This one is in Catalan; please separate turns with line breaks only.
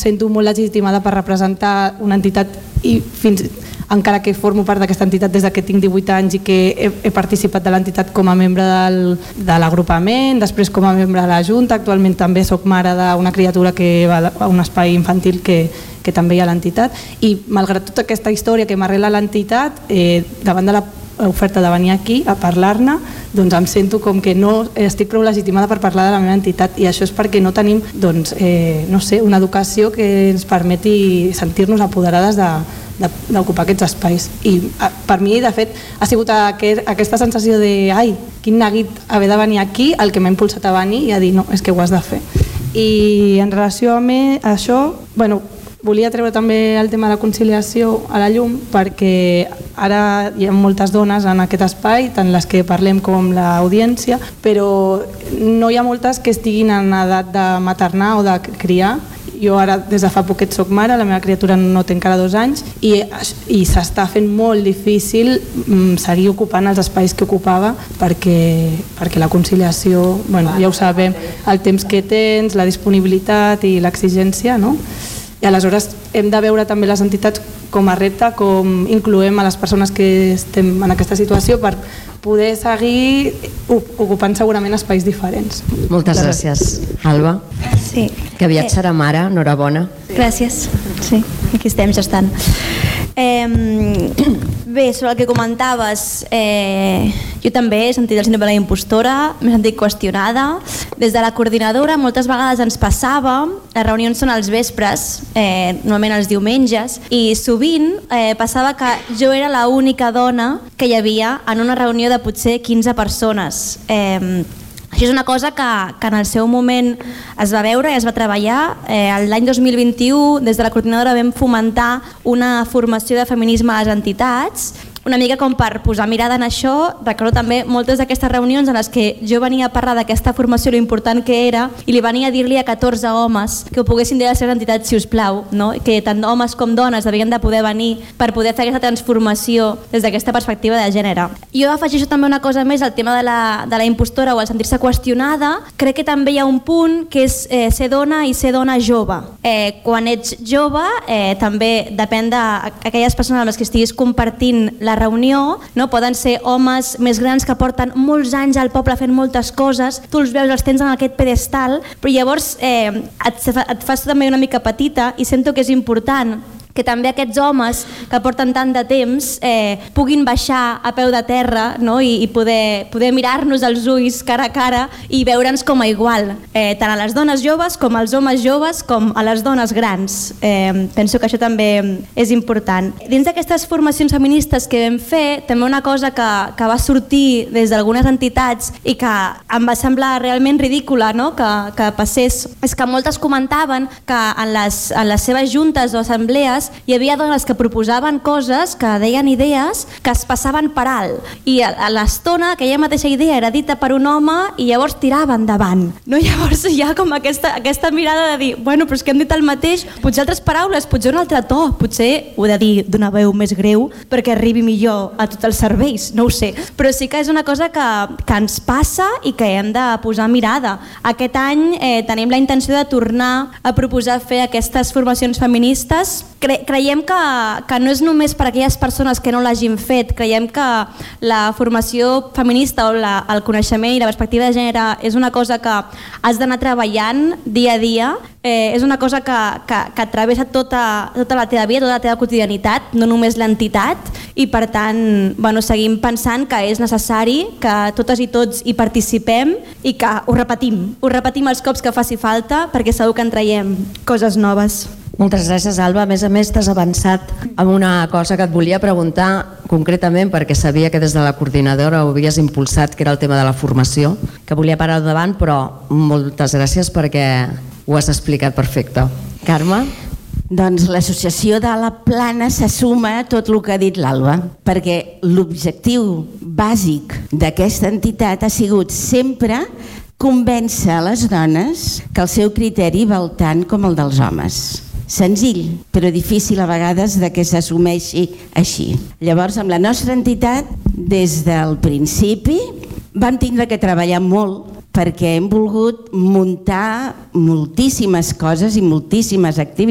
sento molt legitimada per representar una entitat i encara que formo part d'aquesta entitat des que tinc 18 anys i que he participat de l'entitat com a membre de l'agrupament, després com a membre de la Junta, actualment també soc mare d'una criatura que va a un espai infantil que també hi ha a l'entitat, i malgrat tota aquesta història que m'arrela a l'entitat, davant de l'oferta de venir aquí a parlar-ne, doncs em sento com que no estic prou legitimada per parlar de la meva entitat, i això és perquè no tenim una educació que ens permeti sentir-nos apoderades d'ocupar aquests espais. I per mi, de fet, ha sigut aquesta sensació de ai, quin neguit haver de venir aquí el que m'ha impulsat a venir i a dir no, és que ho has de fer. I en relació amb això, volia treure també el tema de la conciliació a la llum, perquè ara hi ha moltes dones en aquest espai, tant les que parlem com l'audiència, però no hi ha moltes que estiguin en edat de maternar o de criar. Jo ara des de fa poquet soc mare, la meva criatura no té encara 2 anys i s'està fent molt difícil seguir ocupant els espais que ocupava perquè la conciliació, ja ho sabem, el temps que tens, la disponibilitat i l'exigència, no? I aleshores hem de veure també les entitats com a repte, com incloem a les persones que estem en aquesta situació per poder seguir ocupant segurament espais diferents.
Moltes gràcies. Alba?
Sí.
Que aviat serà mare, enhorabona.
Gràcies. Sí, aquí estem gestant. Bé, sobre el que comentaves, jo també he sentit el síndrome de la impostora, m'he sentit qüestionada. Des de la coordinadora moltes vegades ens passava, les reunions són als vespres, normalment els diumenges, i sovint passava que jo era l'única dona que hi havia en una reunió de potser 15 persones. Això és una cosa que en el seu moment es va veure i es va treballar. L'any 2021, des de la coordinadora, vam fomentar una formació de feminisme a les entitats, una mica com per posar mirada en això. Recordo també moltes d'aquestes reunions en les que jo venia a parlar d'aquesta formació, lo important que era, i li venia a dir-li a 14 homes que ho poguessin dir a les seves entitats, si us plau, no? Que tant homes com dones devien de poder venir per poder fer aquesta transformació des d'aquesta perspectiva de gènere. Jo afegeixo també una cosa més, el tema de la impostora o el sentir-se qüestionada. Crec que també hi ha un punt que és ser dona i ser dona jove. Quan ets jove, també depèn d'aquelles persones amb les que estiguis compartint la reunió, no? Poden ser homes més grans que porten molts anys al poble fent moltes coses, tu els veus, els tens en aquest pedestal, però llavors et fas també una mica petita, i sento que és important que també aquests homes que porten tant de temps puguin baixar a peu de terra, no? I poder mirar-nos als ulls cara a cara i veure'ns com a igual, tant a les dones joves com als homes joves com a les dones grans. Penso que això també és important. Dins d'aquestes formacions feministes que vam fer, també una cosa que va sortir des d'algunes entitats i que em va semblar realment ridícula, no? que passés, és que moltes comentaven que en les seves juntes o assemblees hi havia dones que proposaven coses, que deien idees que es passaven per alt, i a l'estona aquella mateixa idea era dita per un home i llavors tirava endavant, no? Llavors hi ha com aquesta mirada de dir, bueno, però és que hem dit el mateix, potser altres paraules, potser un altre to, potser ho he de dir d'una veu més greu perquè arribi millor a tots els serveis, no ho sé, però sí que és una cosa que ens passa i que hem de posar mirada. Aquest any tenim la intenció de tornar a proposar fer aquestes formacions feministes. Creiem que no és només per a aquelles persones que no l'hagin fet, creiem que la formació feminista o el coneixement i la perspectiva de gènere és una cosa que has d'anar treballant dia a dia, és una cosa que travessa tota la teva vida, tota la teva quotidianitat, no només l'entitat, i per tant seguim pensant que és necessari que totes i tots hi participem i que ho repetim els cops que faci falta, perquè segur que en traiem coses noves.
Moltes gràcies, Alba. A més, t'has avançat amb una cosa que et volia preguntar concretament, perquè sabia que des de la coordinadora ho havies impulsat, que era el tema de la formació, que volia parar al davant, però moltes gràcies perquè ho has explicat perfecte. Carme?
Doncs l'associació de la Plana se suma a tot el que ha dit l'Alba, perquè l'objectiu bàsic d'aquesta entitat ha sigut sempre convèncer a les dones que el seu criteri val tant com el dels homes. Senzill, però difícil a vegades de que s'assumeixi així. Llavors, amb la nostra entitat, des del principi, vam tindre que treballar molt perquè hem volgut muntar moltíssimes coses i moltíssimes activitats